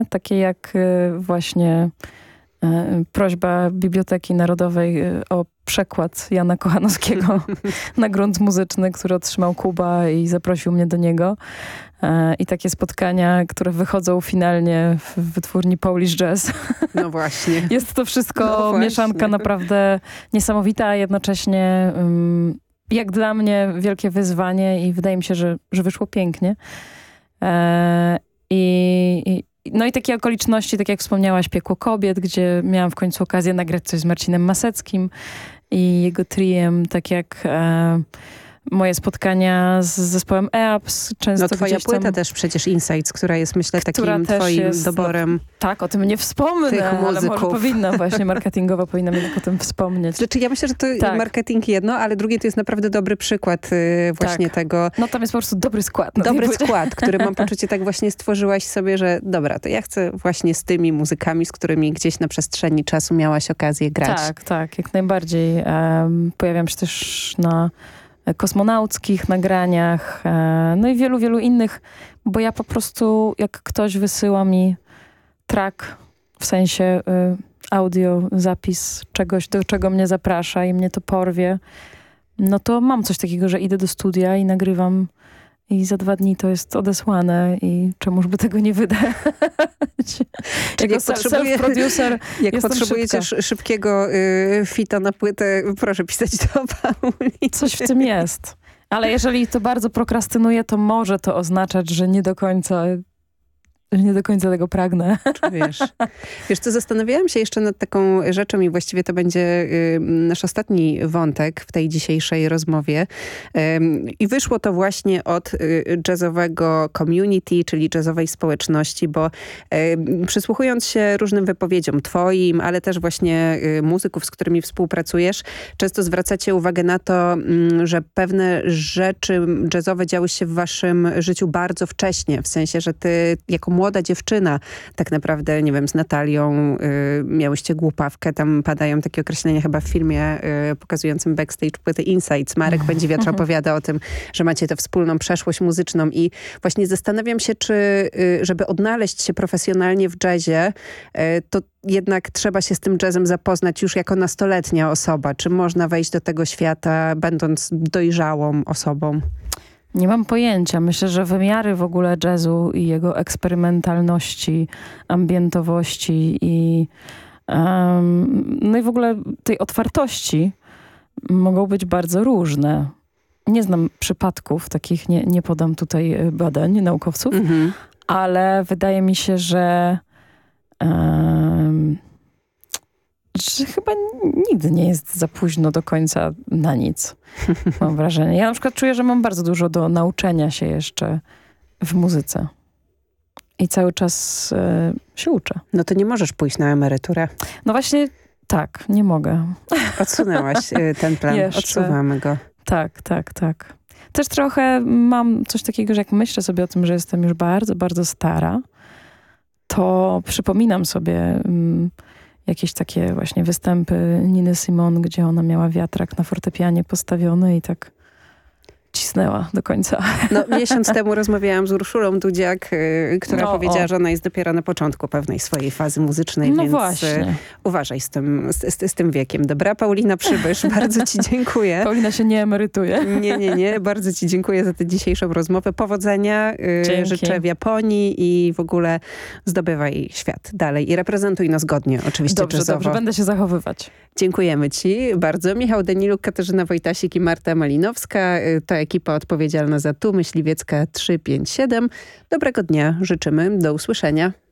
takie jak właśnie prośba Biblioteki Narodowej o przekład Jana Kochanowskiego na grunt muzyczny, który otrzymał Kuba i zaprosił mnie do niego. I takie spotkania, które wychodzą finalnie w wytwórni Polish Jazz. No właśnie. Jest to wszystko mieszanka naprawdę niesamowita, a jednocześnie jak dla mnie wielkie wyzwanie i wydaje mi się, że wyszło pięknie. No i takie okoliczności, tak jak wspomniałaś, Piekło Kobiet, gdzie miałam w końcu okazję nagrać coś z Marcinem Maseckim i jego triem, tak jak moje spotkania z zespołem EAPS. Często no twoja płyta tam, też przecież Insights, która jest myślę takim twoim jest, doborem. Tak, o tym nie wspomnę, ale może powinna właśnie marketingowo powinnam jednak o tym wspomnieć. Znaczy ja myślę, że to marketing jedno, ale drugie to jest naprawdę dobry przykład właśnie tego. No tam jest po prostu dobry skład. Dobry skład, który mam poczucie tak właśnie stworzyłaś sobie, że dobra, to ja chcę właśnie z tymi muzykami, z którymi gdzieś na przestrzeni czasu miałaś okazję grać. Tak, jak najbardziej. Pojawiam się też na kosmonauckich nagraniach, no i wielu innych, bo ja po prostu, jak ktoś wysyła mi track, w sensie audio, zapis czegoś, do czego mnie zaprasza i mnie to porwie, no to mam coś takiego, że idę do studia i nagrywam i za 2 dni to jest odesłane i czemuż by tego nie wydać. Czyli jak self-producer jak potrzebujecie szybkiego fita na płytę, proszę pisać do Pauli. Coś w tym jest. Ale jeżeli to bardzo prokrastynuję, to może to oznaczać, że nie do końca tego pragnę. Wiesz co, zastanawiałam się jeszcze nad taką rzeczą i właściwie to będzie nasz ostatni wątek w tej dzisiejszej rozmowie. I wyszło to właśnie od jazzowego community, czyli jazzowej społeczności, bo przysłuchując się różnym wypowiedziom twoim, ale też właśnie muzyków, z którymi współpracujesz, często zwracacie uwagę na to, że pewne rzeczy jazzowe działy się w waszym życiu bardzo wcześnie. W sensie, że ty jako młoda dziewczyna, tak naprawdę, nie wiem, z Natalią miałyście głupawkę, tam padają takie określenia chyba w filmie pokazującym backstage płyty Insights. Marek Będziwiatr opowiada o tym, że macie tę wspólną przeszłość muzyczną i właśnie zastanawiam się, czy żeby odnaleźć się profesjonalnie w jazzie, to jednak trzeba się z tym jazzem zapoznać już jako nastoletnia osoba. Czy można wejść do tego świata, będąc dojrzałą osobą? Nie mam pojęcia. Myślę, że wymiary w ogóle jazzu i jego eksperymentalności, ambientowości i no i w ogóle tej otwartości mogą być bardzo różne. Nie znam przypadków, takich nie podam tutaj badań naukowców, ale wydaje mi się, że chyba nigdy nie jest za późno do końca na nic, mam wrażenie. Ja na przykład czuję, że mam bardzo dużo do nauczenia się jeszcze w muzyce. I cały czas się uczę. No to nie możesz pójść na emeryturę. No właśnie tak, nie mogę. Odsunęłaś ten plan, odsuwamy go. Tak. Też trochę mam coś takiego, że jak myślę sobie o tym, że jestem już bardzo, bardzo stara, to przypominam sobie jakieś takie właśnie występy Niny Simon, gdzie ona miała wiatrak na fortepianie postawiony i tak cisnęła do końca. No, miesiąc temu rozmawiałam z Urszulą Dudziak, która powiedziała, że ona jest dopiero na początku pewnej swojej fazy muzycznej, więc właśnie. Uważaj z tym wiekiem. Dobra, Paulina Przybysz, bardzo ci dziękuję. Paulina się nie emerytuje. Nie. Bardzo ci dziękuję za tę dzisiejszą rozmowę. Powodzenia, życzę w Japonii i w ogóle zdobywaj świat dalej i reprezentuj nas godnie, oczywiście jazzowo. Dobrze, będę się zachowywać. Dziękujemy ci bardzo. Michał Daniluk, Katarzyna Wojtasik i Marta Malinowska. To ekipa odpowiedzialna za Tu Myśliwiecka 357. Dobrego dnia życzymy. Do usłyszenia.